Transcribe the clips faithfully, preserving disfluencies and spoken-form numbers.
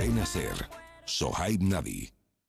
Cadena Ser. Sohaib Nabi.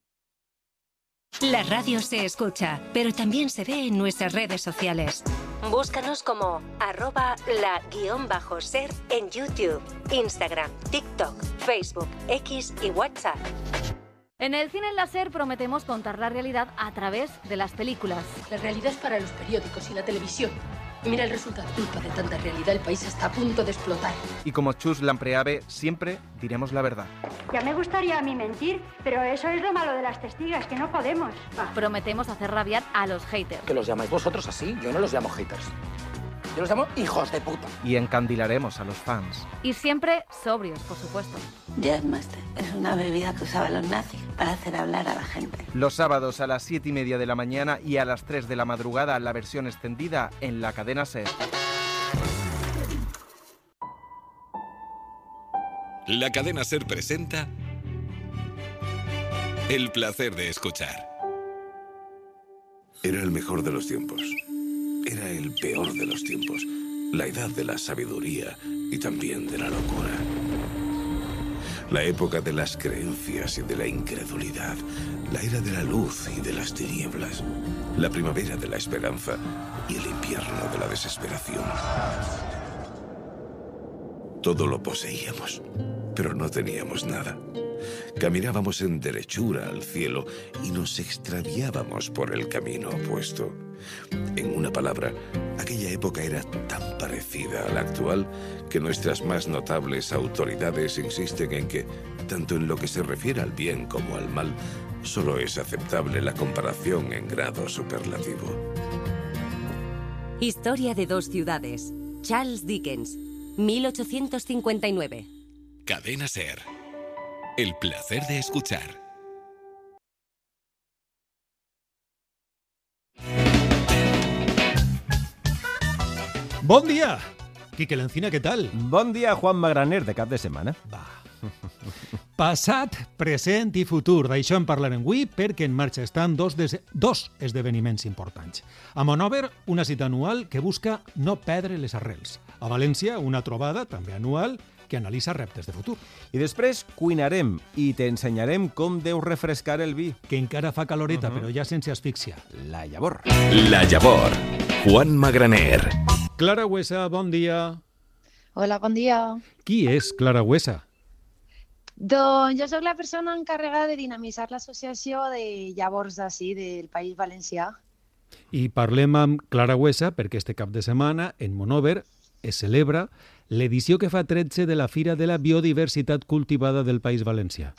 La radio se escucha, pero también se ve en nuestras redes sociales. Búscanos como arroba la guión bajo ser en YouTube, Instagram, TikTok, Facebook, X y WhatsApp. En el cine láser prometemos contar la realidad a través de las películas. La realidad es para los periódicos y la televisión. Y mira el resultado. Culpa de tanta realidad, el país está a punto de explotar. Y como Chus Lampreave, siempre diremos la verdad. Ya me gustaría a mí mentir, pero eso es lo malo de las testigas, que no podemos. Va. Prometemos hacer rabiar a los haters. ¿Que los llamáis vosotros así? Yo no los llamo haters. Yo los llamo hijos de puta. Y encandilaremos a los fans. Y siempre sobrios, por supuesto. Jazzmaster es una bebida que usaban los nazis para hacer hablar a la gente. Los sábados a las siete y media de la mañana y a las tres de la madrugada la versión extendida en la cadena SER. La cadena SER presenta El placer de escuchar. Era el mejor de los tiempos. Era el peor de los tiempos. La edad de la sabiduría y también de la locura. La época de las creencias y de la incredulidad. La era de la luz y de las tinieblas. La primavera de la esperanza y el invierno de la desesperación. Todo lo poseíamos, pero no teníamos nada. Caminábamos en derechura al cielo y nos extraviábamos por el camino opuesto. En una palabra, aquella época era tan parecida a la actual que nuestras más notables autoridades insisten en que, tanto en lo que se refiere al bien como al mal, solo es aceptable la comparación en grado superlativo. Historia de dos ciudades. Charles Dickens, mil ochocientos cincuenta y nueve. Cadena SER. El placer de escuchar. Bon dia! Quique Lencina, què tal? Bon dia, Juan Magraner, de cap de setmana. Va. Passat, present i futur. D'això en parlarem avui perquè en marxa estan dos, des... dos esdeveniments importants. A Monòver, una cita anual que busca no perdre les arrels. A València, una trobada, també anual, que analitza reptes de futur. I després cuinarem i t'ensenyarem com deus refrescar el vi. Que encara fa caloreta, uh-huh. però ja sense asfíxia. La Llavor. La Llavor. Juan Magraner. Clara Huesa, bon dia. Hola, bon dia. Qui és Clara Huesa? Doncs jo sóc la persona encarregada de dinamitzar l'associació de llavors d'ací, del País Valencià. I parlem amb Clara Huesa perquè este cap de setmana en Monòver es celebra l'edició que fa tretze de la Fira de la Biodiversitat Cultivada del País Valencià.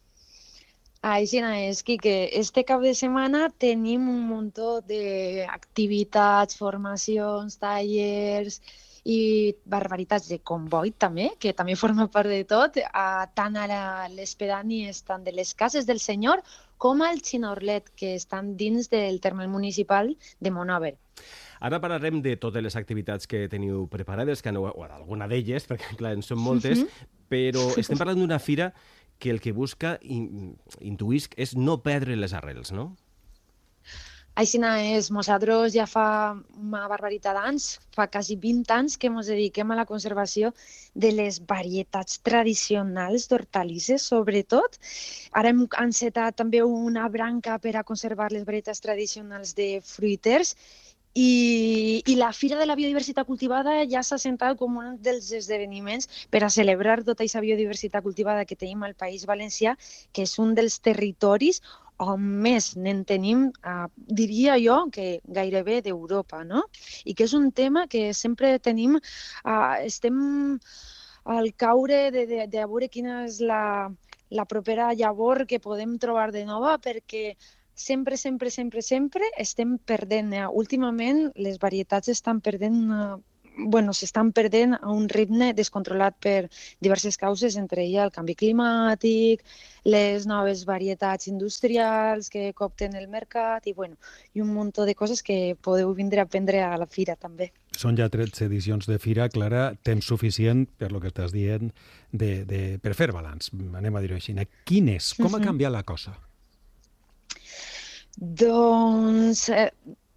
Així és, Quique. Este cap de setmana tenim un muntó d'activitats, formacions, tallers i barbaritats de comboi també, que també forma part de tot, a, tant a la, les pedànies tant de les cases del senyor com al Xinorlet, que estan dins del terme municipal de Monòver. Ara parlarem de totes les activitats que teniu preparades, que aneu, o alguna d'elles, perquè clar, en són moltes, mm-hmm. però estem parlant d'una fira que el que busca, intuïsc, és no perdre les arrels, no? Així és, nosaltres ja fa una barbaritat d'anys, fa quasi vint anys que ens dediquem a la conservació de les varietats tradicionals d'hortalisses, sobretot. Ara hem encetat també una branca per a conservar les varietats tradicionals de fruiters. I, i la Fira de la Biodiversitat Cultivada ja s'ha sentat com un dels esdeveniments per a celebrar tota aquesta biodiversitat cultivada que tenim al País Valencià, que és un dels territoris on més n'en tenim, eh, diria jo, que gairebé d'Europa, no? I que és un tema que sempre tenim, eh, estem al caure de, de, de veure quina és la, la propera llavor que podem trobar de nova, perquè sempre, sempre, sempre, sempre estem perdent. Últimament les varietats estan perdent, bueno, s'estan perdent a un ritme descontrolat per diverses causes, entre elles el canvi climàtic, les noves varietats industrials que coopten el mercat i, bueno, i un munt de coses que podeu vindre a aprendre a la fira també. Són ja tretze edicions de fira, Clara, temps suficient per lo que estàs dient de, de, per fer balanç, anem a dir-ho així. Quin és? Com ha canviat la cosa? Doncs, eh,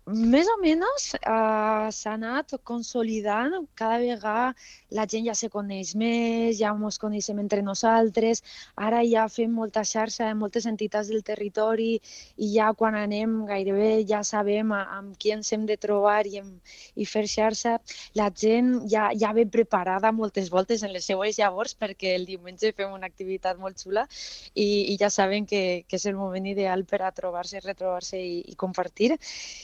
Més o menys uh, s'ha anat consolidant, cada vegada la gent ja se coneix més, ja ens coneixem entre nosaltres, ara ja fem molta xarxa de moltes entitats del territori i ja quan anem gairebé ja sabem amb qui ens hem de trobar i, hem, i fer xarxa. La gent ja, ja ve preparada moltes voltes en les seues llavors perquè el diumenge fem una activitat molt xula i, i ja saben que, que és el moment ideal per a trobar-se, retrobar-se i, i compartir.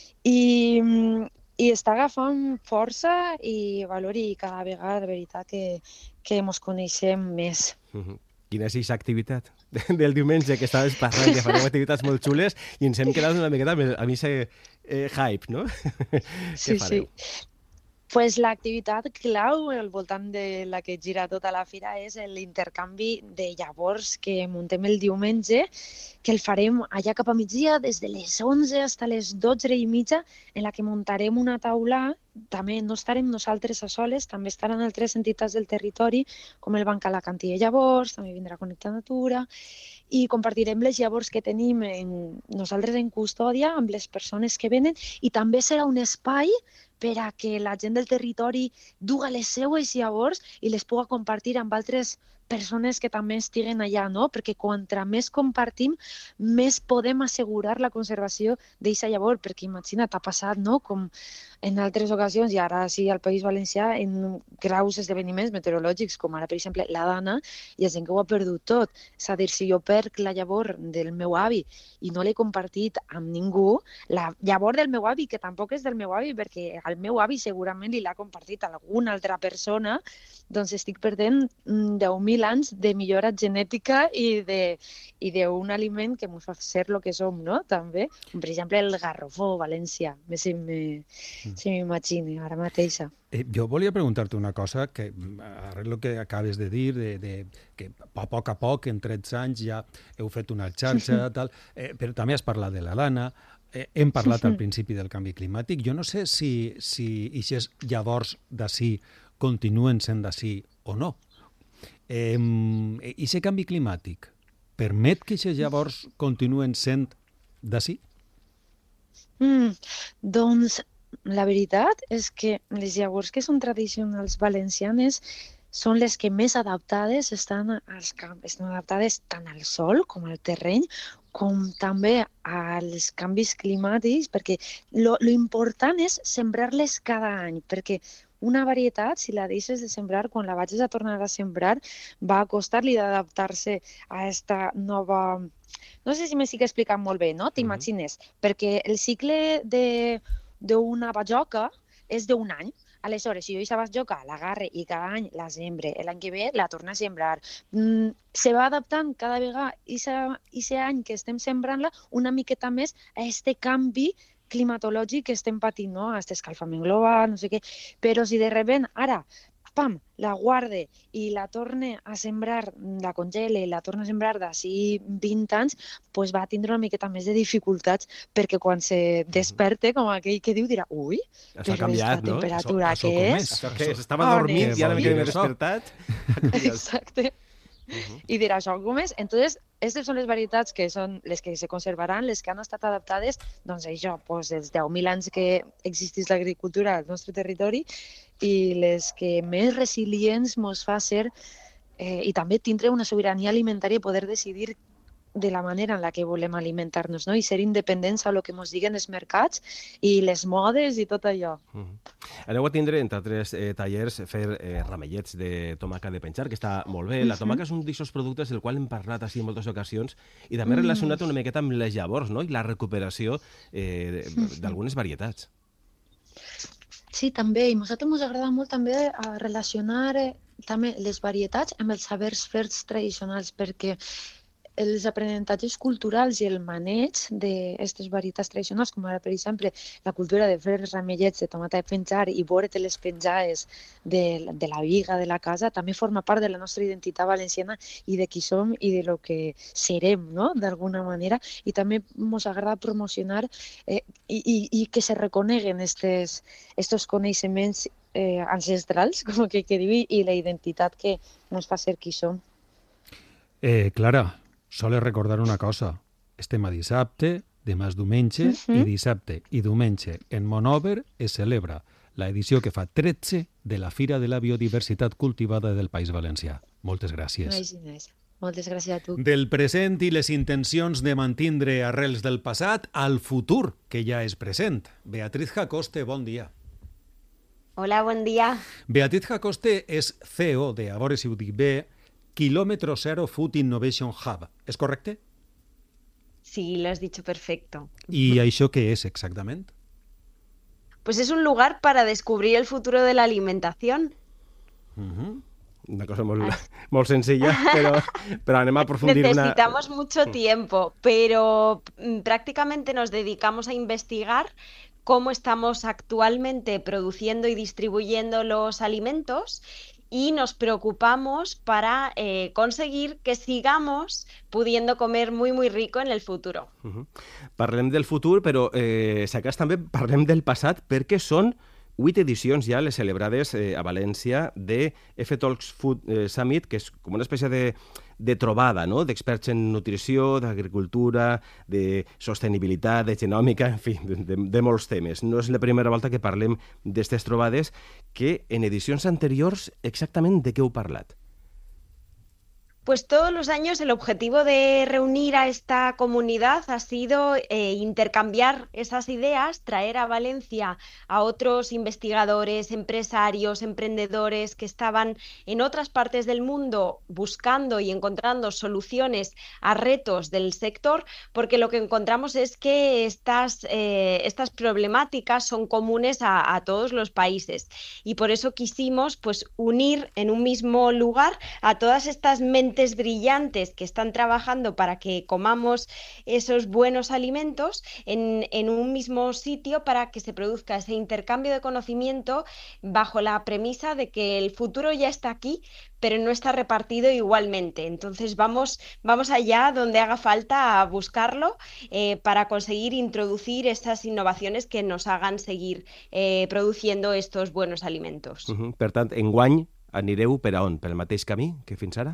I, i està agafant força i valor i cada vegada de veritat que, que ens coneixem més. Uh-huh. Quina és aquesta activitat del diumenge que estaves parlant, que farem activitats molt xules i ens hem quedat una miqueta amb aquest eh, hype, no? Sí, sí. Pues l'activitat clau al voltant de la que gira tota la fira és l'intercanvi de llavors que muntem el diumenge, que el farem allà cap a migdia, des de les onze fins a les dotze i mitja, en la que muntarem una taula. També no estarem nosaltres a soles, també estaran altres entitats del territori, com el Banc Alacantí de Llavors, també vindrà Connecta Natura, i compartirem les llavors que tenim en, nosaltres en custòdia amb les persones que venen, i també serà un espai per a que la gent del territori duga les seues llavors i les puga compartir amb altres persones que també estiguen allà, no? Perquè contra més compartim, més podem assegurar la conservació d'aquesta llavor, perquè imagina't, ha passat, no?, com en altres ocasions, i ara sí al País Valencià, en graus esdeveniments meteorològics, com ara, per exemple, la Dana, hi ha gent que ho ha perdut tot. És a dir, si jo perc la llavor del meu avi i no l'he compartit amb ningú, la llavor del meu avi, que tampoc és del meu avi, perquè al meu avi segurament li l'ha compartit alguna altra persona, doncs estic perdent deu mil anys de millora genètica i d'un aliment que ens fa ser el que som, no?, també. Per exemple, el garrofó valencià, més si m'imagini ara mateixa. Eh, jo volia preguntar-te una cosa, que arrel el que acabes de dir, de, de, que a poc a poc, en tretze anys, ja heu fet una xarxa, tal, eh, però també has parlat de la Dana, eh, hem parlat al principi del canvi climàtic. Jo no sé si, si ixes llavors d'ací continuen sent d'ací o no. Eh, I aquest canvi climàtic permet que aquests llavors continuen sent d'ací? Mm, doncs la veritat és que les llavors que són tradicionals valencianes són les que més adaptades estan als camps, estan adaptades tant al sol com al terreny, com també als canvis climàtics, perquè lo, lo important és sembrar-les cada any, perquè una varietat, si la deixes de sembrar, quan la vagis a tornar a sembrar, va a costar-li d'adaptar-se a aquesta nova... No sé si m'estic explicant molt bé, no? T'imagines? Mm-hmm. Perquè el cicle d'una bajoca és d'un any. Aleshores, si jo aquesta bajoca l'agarre i cada any la sembre, l'any que ve la torna a sembrar, mm, se va adaptant cada vegada aquest any que estem sembrant-la una miqueta més a aquest canvi climatològic que estem patint, no? A aquest escalfament global, no sé què. Però si de repent ara, pam, la guarde i la torne a sembrar, la congele i la torna a sembrar d'ací vint anys, doncs va tindre una miqueta més de dificultats, perquè quan se desperte, com aquell que diu, dirà, ui, això ha canviat, no? Temperatura això, què és? Això què és? Estava dormint i ara que m'he despertat. Exacte. Uh-huh. I dirà això com és. Entonces, aquestes són les varietats que són les que se conservaran, les que han estat adaptades, doncs això, doncs els deu mil anys que existís l'agricultura al nostre territori i les que més resilients ens fa ser eh, i també tindre una sobirania alimentària i poder decidir de la manera en la que volem alimentar-nos, no? I ser independents a lo que ens diguen els mercats i les modes i tot allò. Mm-hmm. Aneu a tindre, entre altres eh, tallers, fer eh, ramellets de tomaca de penjar, que està molt bé. La tomaca és un d'aquests productes del qual hem parlat així en moltes ocasions i també mm. relacionat una miqueta amb les llavors, no?, i la recuperació eh, d'algunes varietats. Sí, també. I a nosaltres ens agrada molt també relacionar eh, també les varietats amb els sabers ferts tradicionals, perquè els aprenentatges culturals i el maneig d'aquestes varietats tradicionals, com ara, per exemple, la cultura de fer ramellets de tomata de penjar i veure les penjades de, de la viga de la casa, també forma part de la nostra identitat valenciana i de qui som i de lo que serem, no?, d'alguna manera. I també ens agrada promocionar eh, i, i, i que se reconeguen estos coneixements eh, ancestrals, com que, que diu, i la identitat que ens fa ser qui som. Eh, Clara, sols recordar una cosa. Estem a dissabte, demà és diumenge, Mhm. i dissabte i diumenge en Monover es celebra la edició que fa tretze de la Fira de la Biodiversitat Cultivada del País Valencià. Moltes gràcies. Nice, nice. Moltes gràcies a tu. Del present i les intencions de mantindre arrels del passat al futur, que ja és present. Beatriz Jacoste, bon dia. Hola, buen día. Beatriz Jacoste és C E O de, a veure si ho dic bé, Kilómetro Zero Food Innovation Hub. És correcte? Sí, lo has dicho perfecto. I això què és exactament? Pues es un lugar para descubrir el futuro de la alimentación. Uh-huh. Una cosa molt, molt senzilla, però, però anem a aprofundir una... Necesitamos mucho tiempo, pero mm, prácticamente nos dedicamos a investigar cómo estamos actualmente produciendo y distribuyendo los alimentos y nos preocupamos para eh, conseguir que sigamos pudiendo comer muy, muy rico en el futuro. Uh-huh. Parlem del futur, però eh, si acas també parlem del passat, perquè són vuit edicions ja les celebrades eh, a València de F Talks Food eh, Summit, que és com una espècie de, de trobada, no?, d'experts en nutrició, d'agricultura, de sostenibilitat, de genòmica, en fi, de, de, de molts temes. No és la primera volta que parlem d'aquestes trobades, que en edicions anteriors exactament de què heu parlat? Pues todos los años el objetivo de reunir a esta comunidad ha sido eh, intercambiar esas ideas, traer a Valencia a otros investigadores, empresarios, emprendedores que estaban en otras partes del mundo buscando y encontrando soluciones a retos del sector, porque lo que encontramos es que estas, eh, estas problemáticas son comunes a, a todos los países y por eso quisimos pues, unir en un mismo lugar a todas estas mentes brillantes que están trabajando para que comamos esos buenos alimentos en, en un mismo sitio para que se produzca ese intercambio de conocimiento bajo la premisa de que el futuro ya está aquí, pero no está repartido igualmente. Entonces vamos, vamos allá donde haga falta a buscarlo eh, para conseguir introducir estas innovaciones que nos hagan seguir eh, produciendo estos buenos alimentos. Uh-huh. Per tant, enguany anireu per a on? Pel mateix camí que fins ara?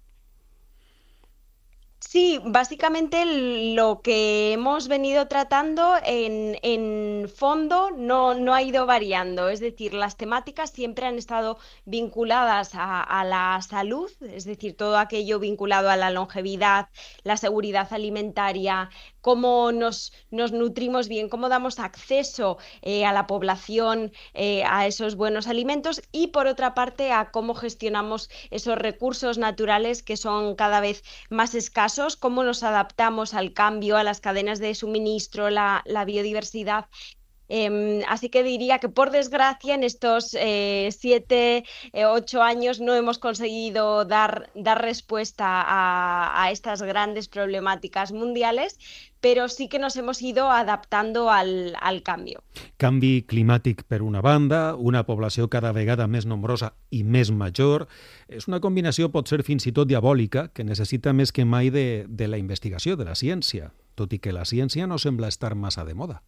Sí, básicamente lo que hemos venido tratando en, en fondo no, no ha ido variando, es decir, las temáticas siempre han estado vinculadas a, a la salud, es decir, todo aquello vinculado a la longevidad, la seguridad alimentaria, cómo nos, nos nutrimos bien, cómo damos acceso eh, a la población eh, a esos buenos alimentos y por otra parte a cómo gestionamos esos recursos naturales que son cada vez más escasos, cómo nos adaptamos al cambio, a las cadenas de suministro, la, la biodiversidad. Eh, así que diría que por desgracia en estos eh, siete, eh, ocho años no hemos conseguido dar, dar respuesta a, a estas grandes problemáticas mundiales, pero sí que nos hemos ido adaptando al, al cambio. Canvi climàtic per una banda, una població cada vegada més nombrosa i més major, és una combinació pot ser fins i tot diabòlica que necessita més que mai de, de la investigació, de la ciència, tot i que la ciència no sembla estar massa de moda.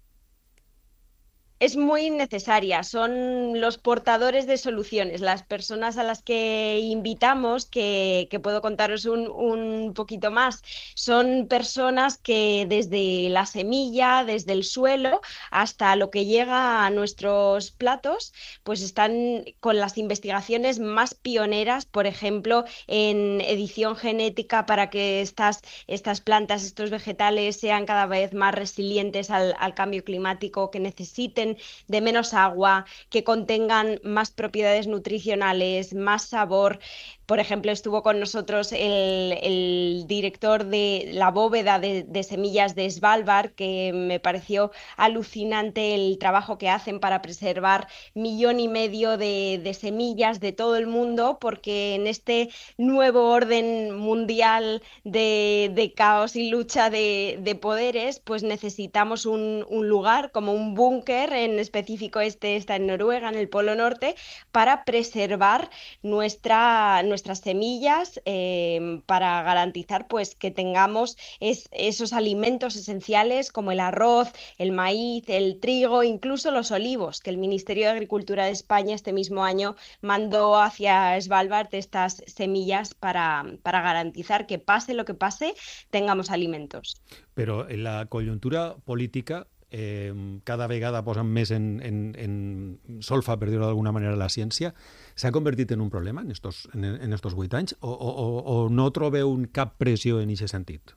Es muy necesaria, son los portadores de soluciones, las personas a las que invitamos, que, que puedo contaros un, un poquito más, son personas que desde la semilla, desde el suelo, hasta lo que llega a nuestros platos, pues están con las investigaciones más pioneras, por ejemplo, en edición genética para que estas, estas plantas, estos vegetales sean cada vez más resilientes al, al cambio climático, que necesiten de menos agua, que contengan más propiedades nutricionales, más sabor. Por ejemplo, estuvo con nosotros el, el director de la bóveda de, de semillas de Svalbard, que me pareció alucinante el trabajo que hacen para preservar millón y medio de, de semillas de todo el mundo, porque en este nuevo orden mundial de, de caos y lucha de, de poderes, pues necesitamos un, un lugar como un búnker, en específico este está en Noruega, en el Polo Norte, para preservar nuestra, nuestra nuestras semillas eh, para garantizar pues, que tengamos es, esos alimentos esenciales como el arroz, el maíz, el trigo, incluso los olivos, que el Ministerio de Agricultura de España este mismo año mandó hacia Svalbard estas semillas para, para garantizar que pase lo que pase, tengamos alimentos. Però en la conjuntura política eh, cada vegada posen més en, en, en solfa, per dir-ho d'alguna manera, la ciència. S'ha convertit en un problema en estos, en, en estos vuit anys o, o, o no trobeu cap pressió en aquest sentit?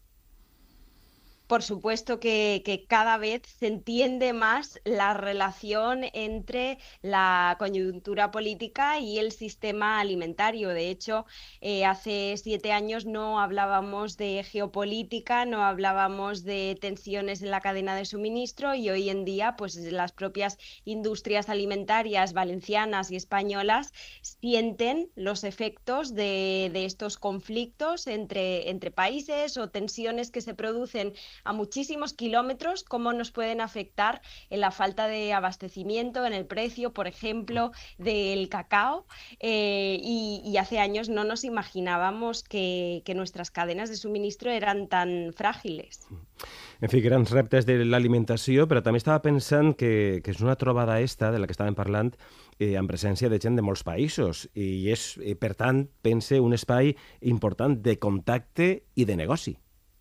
Por supuesto que, que cada vez se entiende más la relación entre la coyuntura política y el sistema alimentario. De hecho, eh, hace siete años no hablábamos de geopolítica, no hablábamos de tensiones en la cadena de suministro y hoy en día pues, las propias industrias alimentarias valencianas y españolas sienten los efectos de, de estos conflictos entre, entre países o tensiones que se producen a muchísimos kilómetros, cómo nos pueden afectar en la falta de abastecimiento, en el precio, por ejemplo, del cacao. Eh, y, y hace años no nos imaginábamos que, que nuestras cadenas de suministro eran tan frágiles. En fi, grans reptes de l'alimentació, però també estava pensant que, que és una trobada esta, de la que estàvem parlant, eh, en presència de gent de molts països, i és, eh, per tant, pense, un espai important de contacte i de negoci.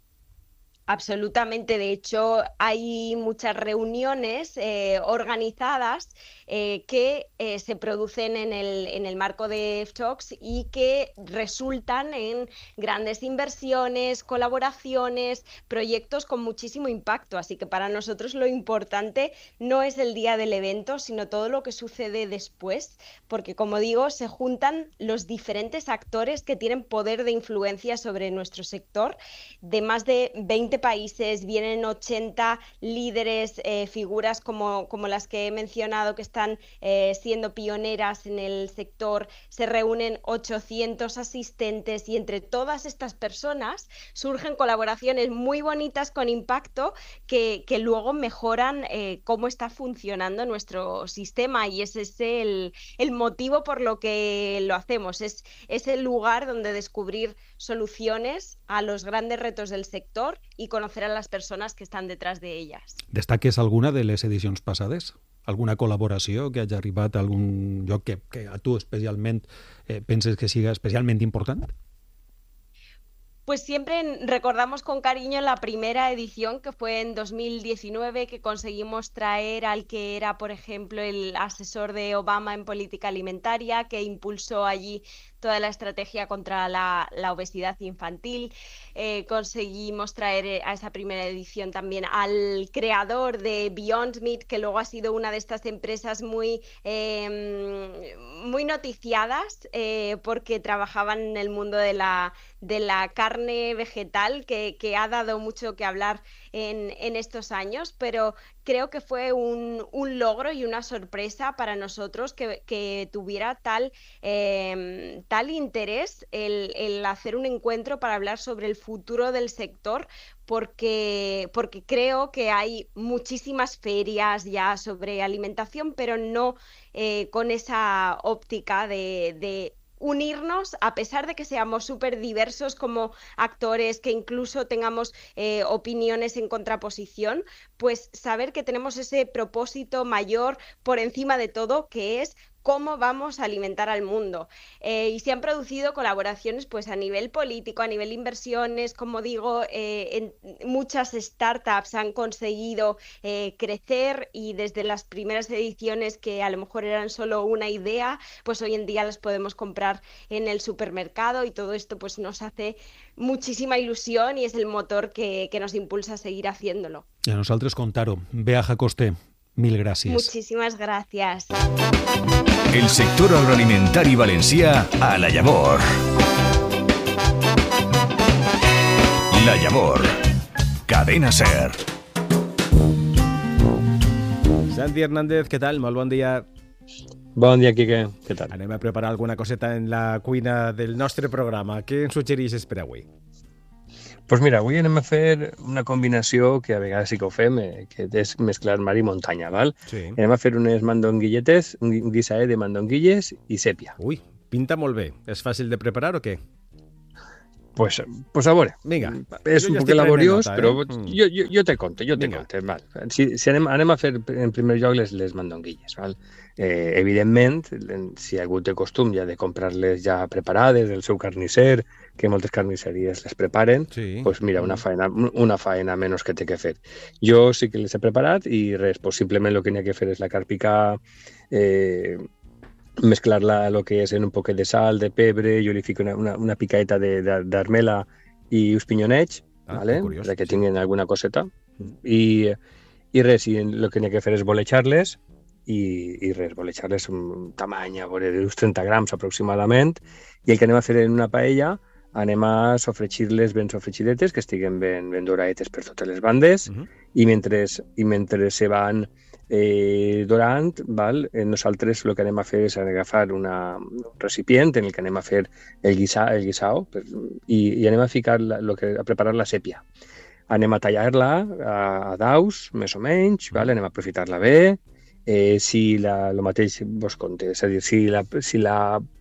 Absolutamente, de hecho hay muchas reuniones eh, organizadas eh, que eh, se producen en el, en el marco de F Talks y que resultan en grandes inversiones, colaboraciones, proyectos con muchísimo impacto. Así que para nosotros lo importante no es el día del evento, sino todo lo que sucede después, porque como digo, se juntan los diferentes actores que tienen poder de influencia sobre nuestro sector, de más de veinte países, vienen ochenta líderes, eh, figuras como, como las que he mencionado que están eh, siendo pioneras en el sector, se reúnen ochocientos asistentes y entre todas estas personas surgen colaboraciones muy bonitas con impacto que, que luego mejoran eh, cómo está funcionando nuestro sistema y ese es el, el motivo por lo que lo hacemos, es, es el lugar donde descubrir soluciones a los grandes retos del sector i conocer a les persones que estan detrás d'elles. Destaques alguna de les edicions passades? Alguna col·laboració que hagi arribat a algun lloc que, que a tu especialment eh, penses que siga especialment important? Pues siempre recordamos con cariño la primera edición que fue en dos mil diecinueve que conseguimos traer al que era, por ejemplo, el asesor de Obama en política alimentaria, que impulsó allí toda la estrategia contra la, la obesidad infantil. Eh, conseguimos traer a esa primera edición también al creador de Beyond Meat, que luego ha sido una de estas empresas muy, eh, muy noticiadas eh, porque trabajaban en el mundo de la, de la carne vegetal, que, que ha dado mucho que hablar en, en estos años, pero creo que fue un, un logro y una sorpresa para nosotros que, que tuviera tal, eh, tal interés el, el hacer un encuentro para hablar sobre el futuro del sector, porque, porque creo que hay muchísimas ferias ya sobre alimentación, pero no eh, con esa óptica de, de unirnos, a pesar de que seamos súper diversos como actores, que incluso tengamos eh, opiniones en contraposición, pues saber que tenemos ese propósito mayor por encima de todo, que es cómo vamos a alimentar al mundo. Eh, y se han producido colaboraciones pues a nivel político, a nivel inversiones, como digo, eh, en muchas startups han conseguido eh, crecer y desde las primeras ediciones que a lo mejor eran solo una idea, pues hoy en día las podemos comprar en el supermercado y todo esto pues nos hace muchísima ilusión y es el motor que, que nos impulsa a seguir haciéndolo. I a nosaltres contar-ho. Bea Jacosté, mil gràcies. Muchísimas gracias. El sector agroalimentari valencià a La Llavor. La Llavor. Cadena SER. Santi Hernández, què tal? Molt bon dia. Bon dia, Quique. Què tal? Anem a preparar alguna coseta en la cuina del nostre programa. Què ens suggereixes per avui? Doncs pues mira, avui anem a fer una combinació que a vegades sí que ho fem, eh, que és mesclar mar i muntanya, val? Sí. Anem a fer unes mandonguilletes, un guisaet de mandonguilles i sèpia. Ui, pinta molt bé. És fàcil de preparar o què? Pues, pues a veure, Vinga, és un poc laboriós, nota, eh? però mm. jo, jo, jo te conto, jo te conto. Val. Si, si anem, anem a fer en primer lloc les, les mandonguilles. Val? Eh, evidentment, si algú té costum ja de comprar-les ja preparades del seu carnisser, que moltes carnisseries les preparen, sí. pues mira, una faena, una faena menys que té que fer. Jo sí que les he preparat i res, pues simplement el que n'hi ha que fer és la carpicar, eh, mesclar-la lo que és en un poquet de sal, de pebre, jo li fico una, una, una picaeta d'armela i uns pinyonets, ah, ¿vale? Curiós, perquè sí. tinguin alguna coseta. I, i res, i el que n'hi ha que fer és bolejar-les, i, i res, bolejar-les un tamany, a veure, d'uns trenta grams aproximadament, i el que anem a fer en una paella, anem a sofregir-les ben sofregidetes, que estiguen ben, ben doraetes per totes les bandes, uh-huh. i, mentre, i mentre se van eh, dorant, val? Eh, nosaltres el que anem a fer és agafar una, un recipient en el que anem a fer el, guisa, el guisao per, i, i anem a ficar la, lo que, a preparar la sèpia. Anem a tallar-la a, a daus, més o menys, val? Anem a aprofitar-la bé, eh, si la, el mateix vos conté, és a dir, si la, si la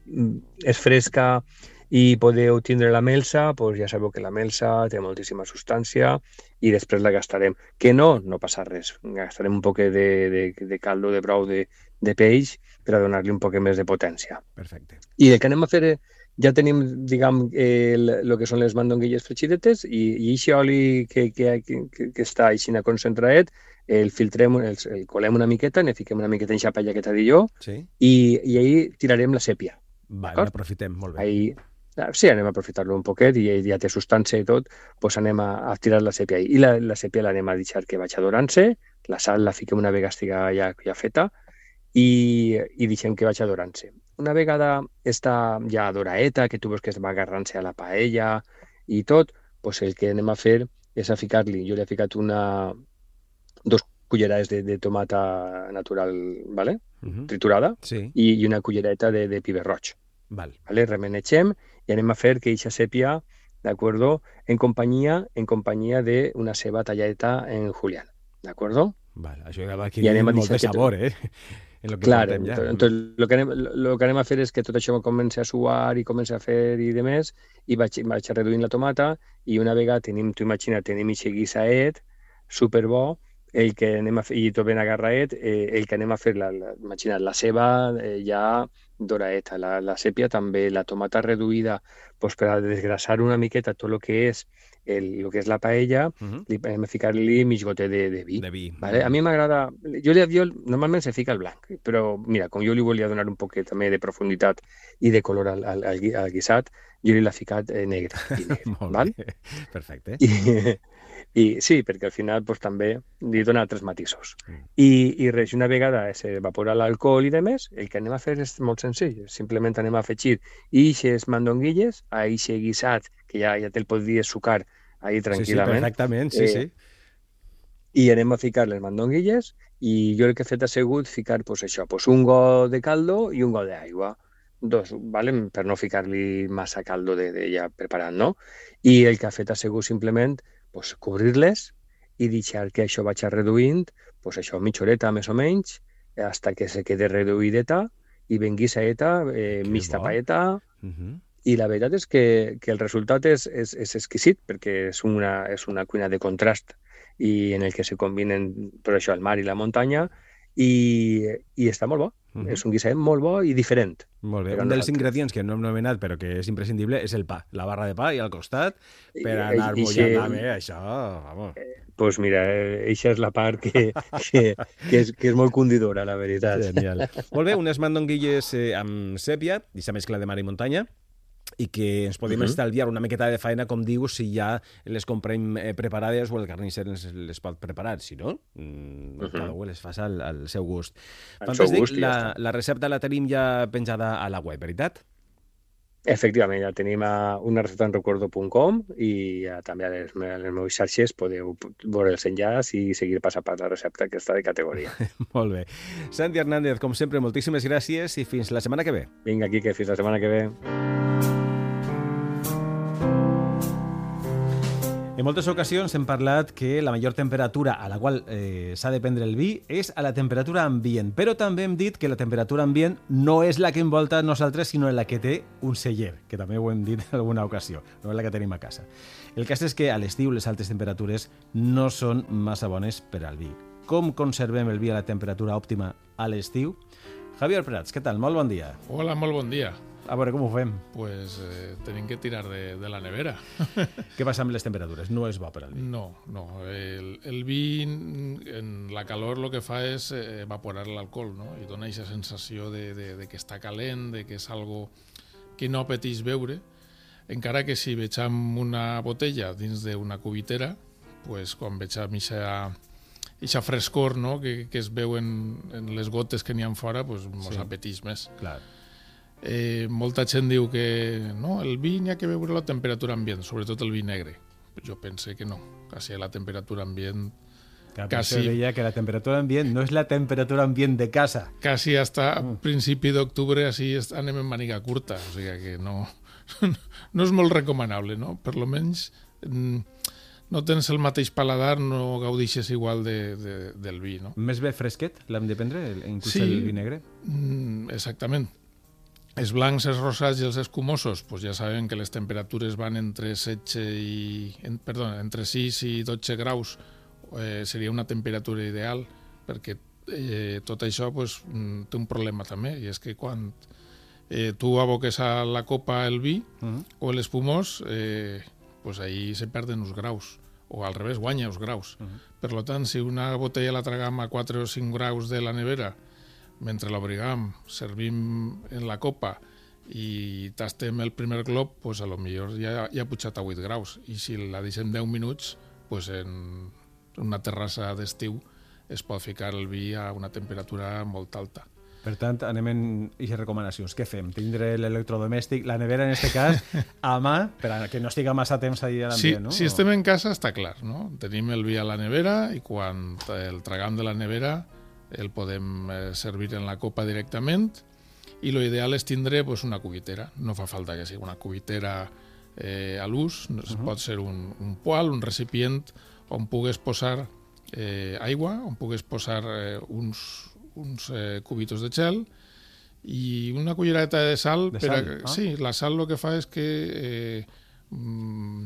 és fresca i podeu tindre la melsa, doncs ja sabeu que la melsa té moltíssima substància i després la gastarem. Que no, no passa res. Gastarem un poc de, de, de caldo, de brou de, de peix per a donar-li un poc més de potència. Perfecte. I el que anem a fer, ja tenim, diguem, el, el que són les mandonguilles fregidetes i, i aquest oli que, que, que, que està així concentradet, el filtrem, el, el colem una miqueta, ne fiquem una miqueta en xapalla que t'ha dit jo, sí. i, i ahí tirarem la sèpia. Vale, l'aprofitem, molt bé. Ahí, sí, anem a aprofitar-lo un poquet i ja té substància i tot, doncs anem a, a tirar la sèpia ahí. I la, la sèpia l'anem a deixar que vaig adorant-se, la sal la fiquem una vegada estiga ja, ja feta i, i deixem que vaig adorant-se. Una vegada està ja adoraeta, que tu veus que es va agarrant-se a la paella i tot, doncs el que anem a fer és a ficar-li, jo li he ficat una, dos cullerades de, de tomata natural, ¿vale? Uh-huh. Triturada, sí. i, i una cullereta de, de piber roig. Val. ¿Vale? Remenegem i anem a fer que eixa sèpia, d'acord, en companyia en companyia d'una ceba talladeta en julián, d'acord? Vale, això va aquí molt de sabor, eh? En lo que claro, ja. Entonces, lo que, anem, lo que anem a fer és que tot això comença a suar i comença a fer i de més, i vaig, vaig reduint la tomata, i una vegada tenim, tu imagina, tenim eixe guisaet superbo, el que anem a fer, i tot ben agarraet, eh, el que anem a fer, la, la, imagina't, la ceba eh, ja doraeta, la, la sèpia també, la tomata reduïda, pues, per a desgrassar una miqueta tot el que és el, el que és la paella, uh-huh. li anem a ficar-li mig gotet de, de vi. De vi. ¿Vale? A mi m'agrada, jo, jo normalment se fica el blanc, però mira, com jo li volia donar un poquet també de profunditat i de color al, al, al, al guisat, jo li l'he ficat eh, negre. negre Molt val? bé, perfecte. I, I sí, perquè al final pues, també li dona altres matisos. Mm. I, I res, una vegada s'evapora l'alcohol i de més, el que anem a fer és molt senzill. Simplement anem a afegir ixes mandonguilles a ixe guisat, que ja, ja te'l podries sucar ahí tranquil·lament. Sí, sí, perfectament, sí, eh, sí. I anem a ficar les mandonguilles i jo el que he fet ha sigut ficar pues, això, pues, un got de caldo i un got d'aigua. Dos, ¿vale? Per no ficar-li massa caldo de, de ja preparat, no? I el que ha fet ha sigut simplement pues, cobrir-les i deixar que això vagi reduint, pues, això, mitja horeta més o menys, hasta que se quede reduïdeta i ben guisaeta, eh, mig tapaeta, uh-huh. i la veritat és que, que el resultat és, és, és exquisit, perquè és una, és una cuina de contrast i en el que se combinen per això el mar i la muntanya, i, i està molt bo. Uh-huh. És un guisat molt bo i diferent. Molt bé. Un dels ingredients que no hem nomenat però que és imprescindible és el pa, la barra de pa i al costat per anar mullant bé, això, vamos. Doncs pues mira, això és la part que, que, que, és, que és molt condidora, la veritat. Genial. Molt bé, unes mandonguilles eh, amb sèpia, aquesta mescla de mar i muntanya, i que ens podem uh-huh. estalviar una miqueta de feina, com dius, si ja les comprem eh, preparades o el carnisser les, les pot preparar. Si no, mm, uh-huh. cada un les fa al, al seu gust. Fantàstic, gust, la, ja la recepta la tenim ja penjada a la web, veritat? Efectivament, ja tenim a una recepta en recuerdo punt com i ja, també a les, a les meves xarxes podeu veure els enllaç i seguir pas a pas la recepta, que està de categoria. Molt bé. Santi Hernández, com sempre, moltíssimes gràcies i fins la setmana que ve. Vinga, Quique, fins la setmana que ve. En moltes ocasions hem parlat que la millor temperatura a la qual eh, s'ha de prendre el vi és a la temperatura ambient, però també hem dit que la temperatura ambient no és la que envolta a nosaltres, sinó la que té un celler, que també ho hem dit en alguna ocasió, no és la que tenim a casa. El cas és que a l'estiu les altes temperatures no són massa bones per al vi. Com conservem el vi a la temperatura òptima a l'estiu? Javier Prats, què tal? Molt bon dia. Hola, molt bon dia. A veure, com ho fem? Pues eh, tenim que tirar de, de la nevera. Què passa amb les temperatures? No és bo per al vi? No, no. El, el vi, en la calor, el que fa és evaporar l'alcohol, no? I dona aquesta sensació de, de, de que està calent, de que és algo que no apeteix beure, encara que si vegem una botella dins d'una cubitera, pues, quan vegem aquesta frescor, no? que, que es veu en, en les gotes que n'hi ha fora, pues, mos sí. apeteix més. Clar. Eh, molta gent diu que no, el vi n'hi ha que beure a la temperatura ambient, sobretot el vi negre. Jo pense que no, quasi a la temperatura ambient... Clar, quasi deia que la temperatura ambient no és la temperatura ambient de casa. Quasi hasta mm. principi d'octubre així anem en màniga curta, o sigui que no, no és molt recomanable, no? Per lo menys no tens el mateix paladar, no gaudixes igual de, de, del vi, no? Més bé fresquet l'hem de prendre, inclús sí, el vi negre? Exactament. Els blancs, els rosats i els escumosos, pues ja sabem que les temperatures van entre setze i, en, perdó, entre sis i dotze graus, eh, seria una temperatura ideal, perquè eh, tot això pues, té un problema també, i és que quan eh, tu aboques a la copa el vi uh-huh. o l'espumós, eh, pues ahí se perden uns graus, o al revés, guanya uns graus. Uh-huh. Per tant, si una botella la tragam a quatre o cinc graus de la nevera, mentre l'obrigam, servim en la copa i tastem el primer glob, pues a lo millor ja, ja ha pujat a vuit graus. I si la deixem deu minuts, pues en una terrassa d'estiu es pot ficar el vi a una temperatura molt alta. Per tant, anem en aquestes recomanacions. Què fem? Tindre l'electrodomèstic, la nevera en aquest cas, a mà, per a que no estiga massa temps allà a l'ambient, sí, no? Si estem en casa, està clar, no? Tenim el vi a la nevera i quan el tragam de la nevera el podem eh, servir en la copa directament i lo ideal és tindre pues, una cubitera. No fa falta que sigui una cubitera eh, a l'ús, uh-huh. pot ser un, un poal, un recipient on pugues posar eh, aigua, on pugues posar eh, uns, uns eh, cubitos de gel i una cullereta de sal. De per sal? A, ah. Sí, la sal el que fa és que eh, mm,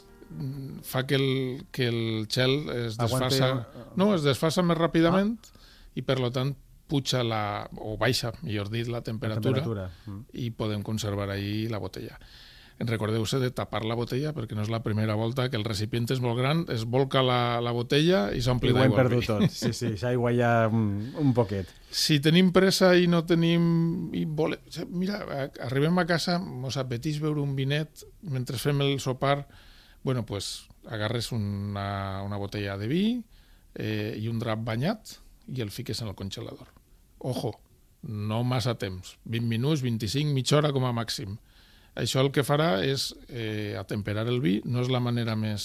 fa que el, que el gel es desfasa, Aguante... no, es desfasa més ràpidament ah. i per tant puja la, o baixa, millor dit, la temperatura, la temperatura. Mm. i podem conservar ahí la botella. Recordeu-se de tapar la botella perquè no és la primera volta que el recipient és molt gran, es volca la, la botella i s'ompli d'aigua. I ho hem perdut tot, sí, sí, s'aigua ja un, un poquet. Si tenim pressa i no tenim... I vole... Mira, arribem a casa, mos apeteix beure un vinet mentre fem el sopar, bueno, pues agarres una, una botella de vi eh, i un drap banyat i el fiques en el congelador. Ojo, no massa temps, vint minuts, vint-i-cinc, mitja hora com a màxim. Això el que farà és eh, atemperar el vi, no és la manera més,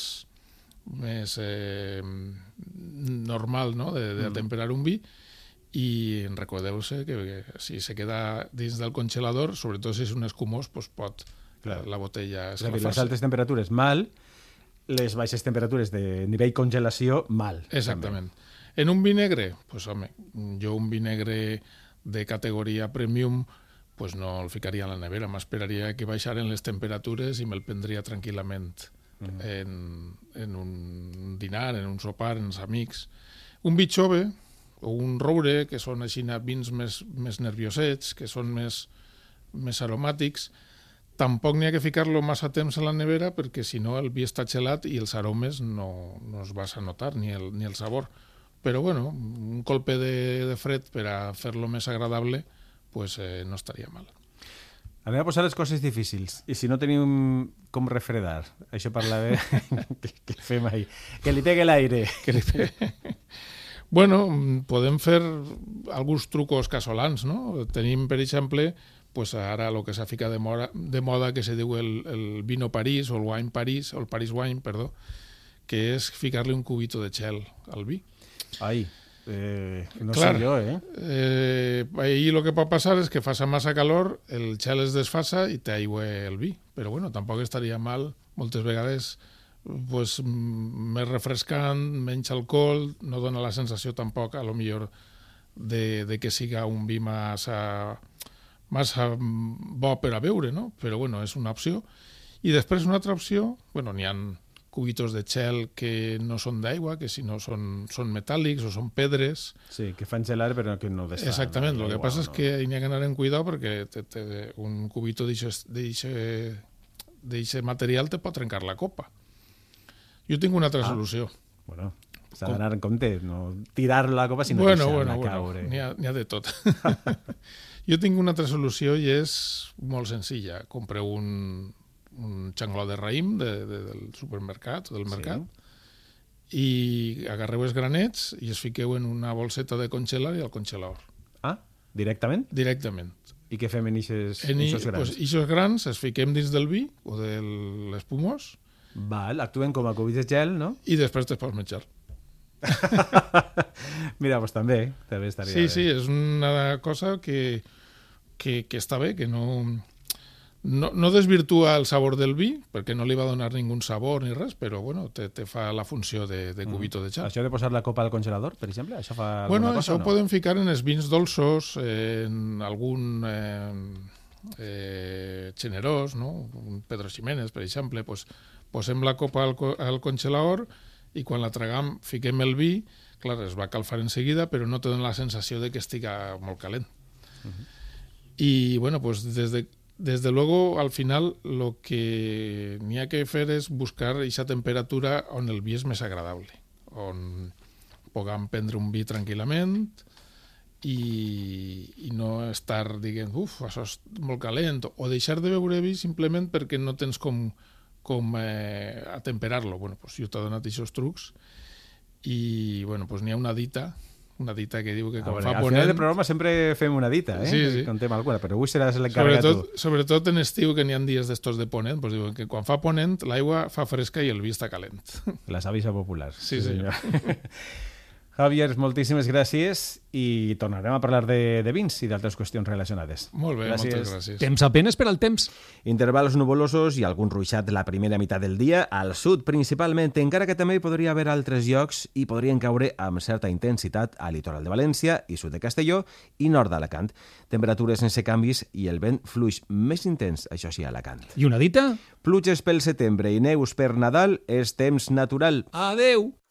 més eh, normal, no?, de, de atemperar un vi, i recordeu-se que, que si se queda dins del congelador, sobretot si és un escumós, pues pot la, la botella escalfar-se. Les altes temperatures, mal, les baixes temperatures de nivell congelació, mal. Exactament. També. En un vi negre, pues, home, jo un vi negre de categoria premium pues no el ficaria a la nevera, m'esperaria que baixaren les temperatures i me'l prendria tranquil·lament mm. en, en un dinar, en un sopar, en els amics. Un vi jove o un roure, que són així vins més, més nerviosets, que són més, més aromàtics, tampoc n'hi ha que ficar-lo massa temps a la nevera perquè si no el vi està gelat i els aromes no, no es vas a notar, ni el, ni el sabor. Però bueno, un colpe de, de fred per a fer-lo més agradable pues, eh, no estaria mal. Anem a posar les coses difícils. I si no tenim com refredar, això parlava que, que fem ahí. Que li pegue l'aire. Que li pegue... Bueno, podem fer alguns trucos casolans, no? Tenim, per exemple, pues ara el que s'ha ficat de moda, de moda que se diu el, el vino París o el wine París, o el Paris wine, perdó, que és ficar-li un cubito de gel al vi. Ai, eh, no Clar, sé jo, eh? eh? Ahí lo que pot passar és que faça massa calor, el gel es desfasa i t'aigua el vi. Però bueno, tampoc estaria mal moltes vegades pues, més refrescant, menys alcohol, no dona la sensació tampoc, a lo millor, de, de que siga un vi massa, massa bo per a beure, no? Però bueno, és una opció. I després una altra opció, bueno, n'hi ha cubitos de gel que no són d'aigua, que si no són, són metàl·lics o són pedres. Sí, que fan gelar però que no desfan. Exactament, no, el que passa no. és que hi ha que anar en cuidado perquè te, te, un cubito d'aquest material te pot trencar la copa. Jo tinc una altra ah, solució. Bueno, s'ha d'anar en compte, no tirar la copa sinó bueno, deixar-la bueno, caure. Bueno, n'hi ha, n'hi ha de tot. Jo tinc una altra solució i és molt senzilla. Compreu un, un xangló de raïm de, de, del supermercat, del mercat, sí. I agarreu els granets i es fiqueu en una bolseta de congelar i al congelador. Ah, directament? Directament. I què fem en aquests grans? Pues, aquests grans els fiquem dins del vi o de l'espumós. Val, actuen com a cubits de gel, no? I després te pots menjar. Mira, doncs també, també estaria sí, bé. Sí, sí, és una cosa que, que, que està bé, que no, no, no desvirtua el sabor del vi, perquè no li va donar ningú sabor ni res, però bueno, te, te fa la funció de, de cubito de gel. Això de posar la copa al congelador, per exemple, això fa bueno, alguna cosa això o no? Ho podem ficar en els vins dolços, en algun eh, eh, generós, no? Un Pedro Ximénez, per exemple, pues, posem la copa al, al congelador i quan la tragam fiquem el vi, clar, es va calfar en seguida, però no te dona la sensació de que estiga molt calent. Uh-huh. I, bueno, pues desde, desde luego, al final, lo que n'hi ha que fer és buscar aquesta temperatura on el vi és més agradable, on puguem prendre un vi tranquil·lament i, i no estar dient, uf, això és molt calent, o deixar de beure vi simplement perquè no tens com com eh, a temperar-lo. Bueno, pues jo t'he donat aquests trucs i, bueno, pues n'hi ha una dita, una dita que diu que quan veure, fa al ponent... Al final del programa sempre fem una dita, eh? Sí, sí. Contem alguna, però avui seràs l'encarregat tu. Sobretot en estiu, que n'hi ha dies d'estos de ponent, pues diuen que quan fa ponent l'aigua fa fresca i el vi està calent. La sàvisa popular. Sí, sí senyor. Javier, moltíssimes gràcies i tornarem a parlar de, de vins i d'altres qüestions relacionades. Molt bé, gràcies. Moltes gràcies. Temps apenes per al temps. Intervals nuvolosos i algun ruixat la primera meitat del dia, al sud principalment, encara que també hi podria haver altres llocs i podrien caure amb certa intensitat al litoral de València i sud de Castelló i nord d'Alacant. Temperatures sense canvis i el vent fluix més intens, això sí, a Alacant. I una dita? Pluges pel setembre i neus per Nadal és temps natural. Adeu!